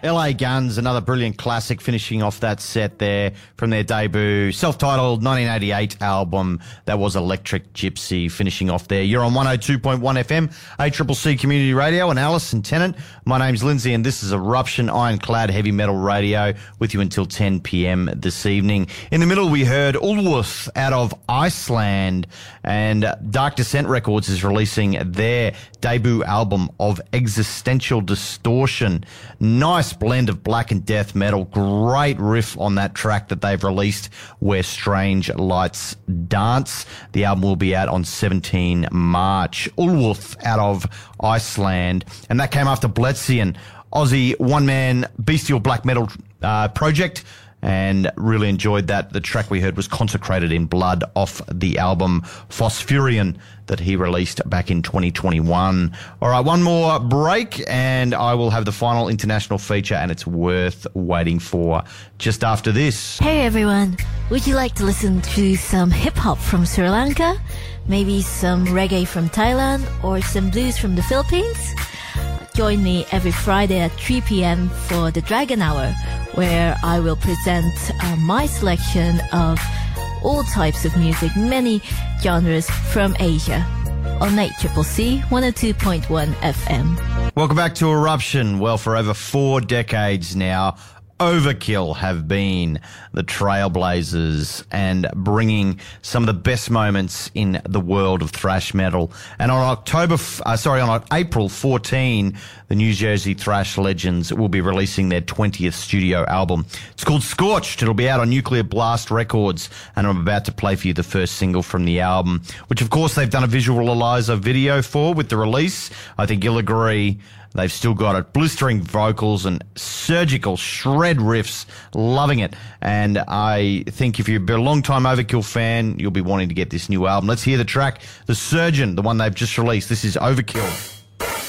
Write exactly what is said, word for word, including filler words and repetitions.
L A Guns, another brilliant classic, finishing off that set there from their debut, self-titled nineteen eighty-eight album. That was Electric Gypsy, finishing off there. You're on one oh two point one F M, A C C C Community Radio, and Alison Tennant. My name's Lindsay, and this is Eruption Ironclad Heavy Metal Radio, with you until ten p.m. this evening. In the middle, we heard Ulwulf out of Iceland, and Dark Descent Records is releasing their debut album of Existential Distortion. Nice blend of black and death metal. Great riff on that track that they've released, Where Strange Lights Dance. The album will be out on seventeenth of March. Ulwulf out of Iceland. And that came after Bletzian, Aussie one-man bestial black metal uh, project. And really enjoyed that. The track we heard was Consecrated in Blood off the album Phosphurion that he released back in twenty twenty-one. All right, one more break and I will have the final international feature, and it's worth waiting for just after this. Hey everyone, would you like to listen to some hip-hop from Sri Lanka? Maybe some reggae from Thailand or some blues from the Philippines? Join me every Friday at three p.m. for the Dragon Hour, where I will present uh, my selection of all types of music, many genres from Asia, on A C C C one oh two point one F M. Welcome back to Eruption. Well, for over four decades now, Overkill have been the trailblazers and bringing some of the best moments in the world of thrash metal. And on October, uh, sorry, on April fourteenth, the New Jersey thrash legends will be releasing their twentieth studio album. It's called Scorched. It'll be out on Nuclear Blast Records, and I'm about to play for you the first single from the album, which of course they've done a visualizer video for with the release. I think you'll agree. They've still got it. Blistering vocals and surgical shred riffs. Loving it. And I think if you're a long-time Overkill fan, you'll be wanting to get this new album. Let's hear the track, The Surgeon, the one they've just released. This is Overkill.